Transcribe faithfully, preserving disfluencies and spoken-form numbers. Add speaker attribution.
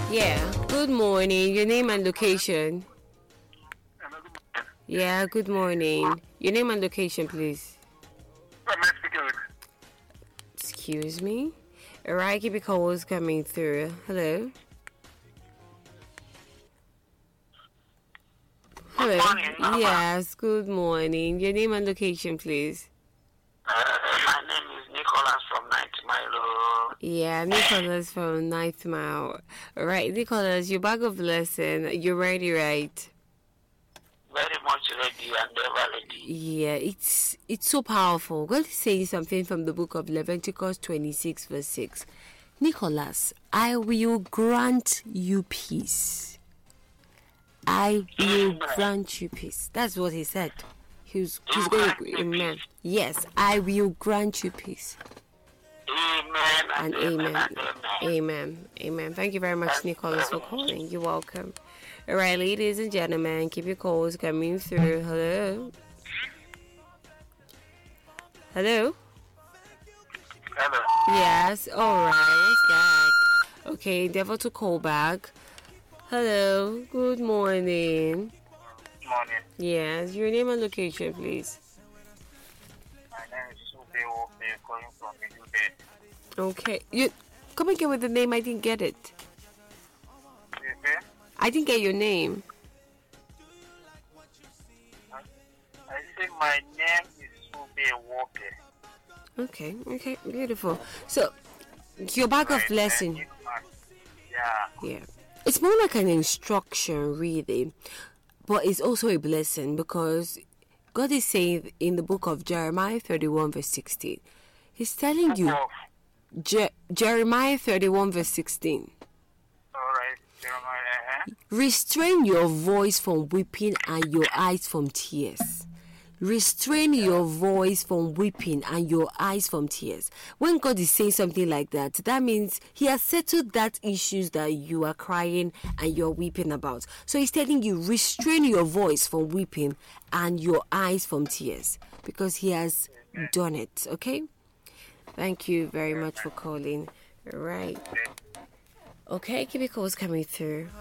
Speaker 1: Yeah, good morning. Your name and location.
Speaker 2: Hello, good morning.
Speaker 1: Yeah, good morning. Your name and location, please.
Speaker 2: Who am I speaking with?
Speaker 1: Excuse me. Alright, keep your calls coming through. Hello.
Speaker 2: Good
Speaker 1: Hello.
Speaker 2: morning, Mama.
Speaker 1: Yes, good morning. Your name and location, please.
Speaker 2: Uh, my name is Nicholas from ninety Mile Road.
Speaker 1: Yeah, Nicholas from Ninth Mile. Alright, Nicholas, your bag of lesson. You're ready, right?
Speaker 2: Very much ready and ever ready.
Speaker 1: Yeah, it's it's so powerful. God is saying something from the book of Leviticus twenty-six, verse six. Nicholas, I will grant you peace. I will grant you peace. That's what he said. He's he's going to amen. Yes, I will grant you peace.
Speaker 2: Amen
Speaker 1: And
Speaker 2: and,
Speaker 1: amen.
Speaker 2: amen and amen.
Speaker 1: Amen. Amen. Thank you very much, Nicholas, for calling. You're welcome. All right, ladies and gentlemen, keep your calls coming through. Hello. Hello.
Speaker 2: Hello.
Speaker 1: Yes. All right. What's that? Okay, endeavor to call back. Hello. Good morning.
Speaker 2: Morning.
Speaker 1: Yes. Your name and location, please.
Speaker 2: My name is Sube Ope, calling from Midube.
Speaker 1: Okay. You come again with the name. I didn't get it.
Speaker 2: You see?
Speaker 1: I didn't get your name.
Speaker 2: I say my name is Sube Ope.
Speaker 1: Okay. Okay. Beautiful. So, your bag of
Speaker 2: Right,
Speaker 1: lesson.
Speaker 2: and Yeah.
Speaker 1: Yeah. It's more like an instruction, really. But it's also a blessing because God is saying in the book of Jeremiah thirty-one, verse sixteen, He's telling you,
Speaker 2: Oh,
Speaker 1: Je- Jeremiah thirty-one, verse sixteen,
Speaker 2: all right, Jeremiah. Uh-huh.
Speaker 1: restrain your voice from weeping and your eyes from tears. Restrain your voice from weeping and your eyes from tears. When God is saying something like that, that means He has settled that issues that you are crying and you're weeping about. So He's telling you, restrain your voice from weeping and your eyes from tears because He has done it. Okay? Thank you very much for calling. All right. Okay, keep your calls coming through.